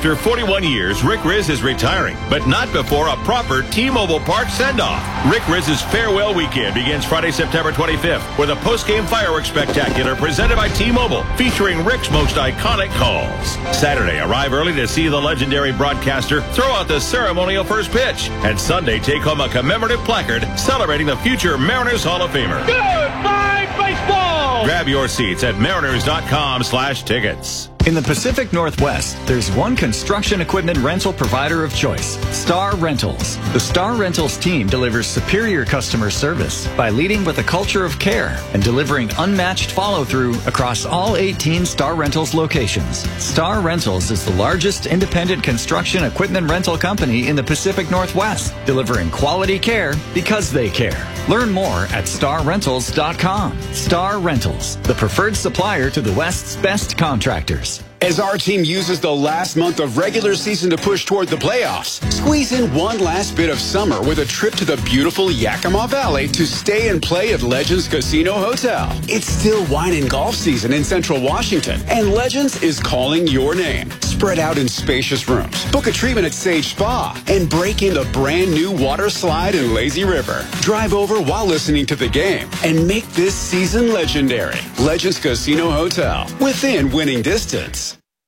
After 41 years, Rick Rizzs is retiring, but not before a proper T-Mobile Park send-off. Rick Rizz's farewell weekend begins Friday, September 25th with a post-game fireworks spectacular presented by T-Mobile, featuring Rick's most iconic calls. Saturday, arrive early to see the legendary broadcaster throw out the ceremonial first pitch. And Sunday, take home a commemorative placard celebrating the future Mariners Hall of Famer. Goodbye, baseball! Grab your seats at mariners.com/tickets. In the Pacific Northwest, there's one construction equipment rental provider of choice, Star Rentals. The Star Rentals team delivers superior customer service by leading with a culture of care and delivering unmatched follow-through across all 18 Star Rentals locations. Star Rentals is the largest independent construction equipment rental company in the Pacific Northwest, delivering quality care because they care. Learn more at starrentals.com. Star Rentals, the preferred supplier to the West's best contractors. As our team uses the last month of regular season to push toward the playoffs, squeeze in one last bit of summer with a trip to the beautiful Yakima Valley to stay and play at Legends Casino Hotel. It's still wine and golf season in Central Washington, and Legends is calling your name. Spread out in spacious rooms, book a treatment at Sage Spa, and break in the brand new water slide in Lazy River. Drive over while listening to the game and make this season legendary. Legends Casino Hotel, within winning distance.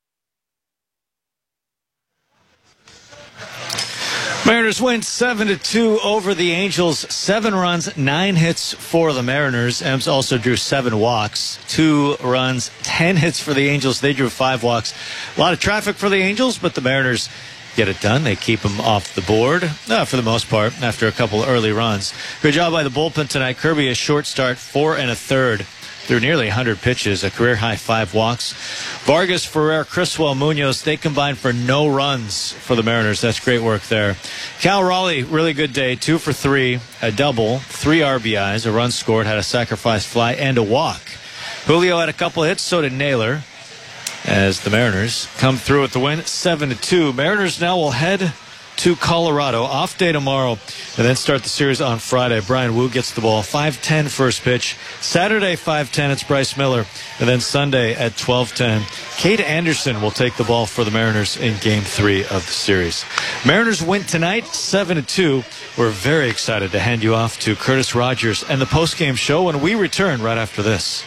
Mariners win 7-2 over the Angels. 7 runs, 9 hits for the Mariners. Ems also drew 7 walks, 2 runs, 10 hits for the Angels. They drew 5 walks. A lot of traffic for the Angels, but the Mariners get it done. They keep them off the board for the most part after a couple early runs. Good job by the bullpen tonight. Kirby, a short start, 4 1/3. Through nearly 100 pitches, a career-high 5 walks. Vargas, Ferrer, Criswell, Munoz, they combined for no runs for the Mariners. That's great work there. Cal Raleigh, really good day. 2 for 3, a double, 3 RBIs, a run scored, had a sacrifice fly, and a walk. Julio had a couple hits, so did Naylor, as the Mariners come through with the win, 7-2. Mariners now will head to Colorado. Off day tomorrow, and then start the series on Friday. Brian Wu gets the ball. 5:10 first pitch. Saturday, 5:10, it's Bryce Miller. And then Sunday at 12:10, Cade Anderson will take the ball for the Mariners in Game 3 of the series. Mariners win tonight, 7-2. We're very excited to hand you off to Curtis Rogers and the postgame show when we return right after this.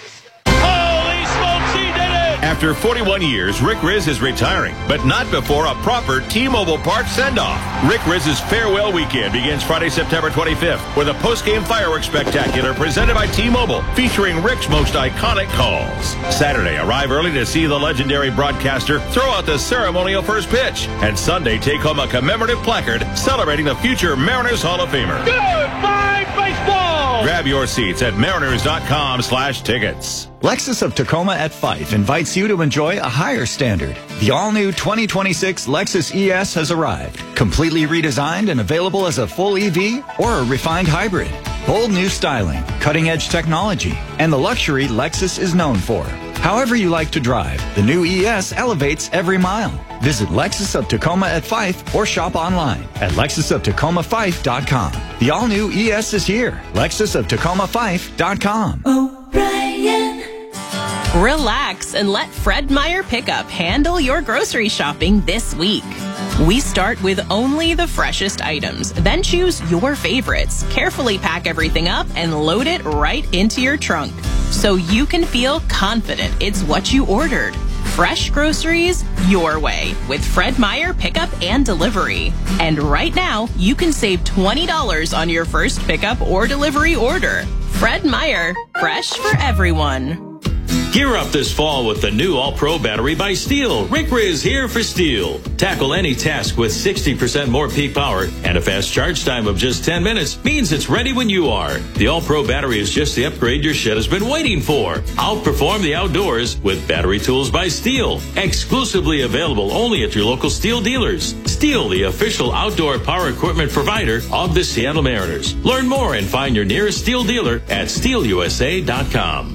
After 41 years, Rick Rizzs is retiring, but not before a proper T-Mobile Park send-off. Rick Rizz's farewell weekend begins Friday, September 25th with a post-game fireworks spectacular presented by T-Mobile, featuring Rick's most iconic calls. Saturday, arrive early to see the legendary broadcaster throw out the ceremonial first pitch. And Sunday, take home a commemorative placard celebrating the future Mariners Hall of Famer. Goodbye, baseball! Grab your seats at mariners.com/tickets. Lexus of Tacoma at Fife invites you to enjoy a higher standard. The all-new 2026 Lexus ES has arrived, completely redesigned and available as a full EV or a refined hybrid. Bold new styling, cutting-edge technology, and the luxury Lexus is known for. However you like to drive, the new ES elevates every mile. Visit Lexus of Tacoma at Fife or shop online at lexusoftacoma5.com. The all-new ES is here. lexusoftacoma5.com. O'Brien. Relax and let Fred Meyer Pickup handle your grocery shopping this week. We start with only the freshest items, then choose your favorites. Carefully pack everything up and load it right into your trunk so you can feel confident it's what you ordered. Fresh groceries your way with Fred Meyer Pickup and Delivery. And right now, you can save $20 on your first pickup or delivery order. Fred Meyer, fresh for everyone. Gear up this fall with the new All-Pro battery by Steel. Rick Rizzs here for Steel. Tackle any task with 60% more peak power, and a fast charge time of just 10 minutes means it's ready when you are. The All-Pro battery is just the upgrade your shed has been waiting for. Outperform the outdoors with Battery Tools by Steel. Exclusively available only at your local Steel dealers. Steel, the official outdoor power equipment provider of the Seattle Mariners. Learn more and find your nearest Steel dealer at steelusa.com.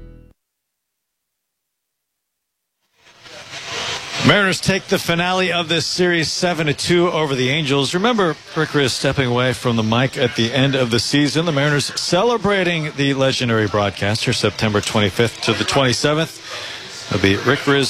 Mariners take the finale of this series 7-2 over the Angels. Remember, Rick Rizzs stepping away from the mic at the end of the season. The Mariners celebrating the legendary broadcaster September 25th to the 27th. It'll be Rick Rizzs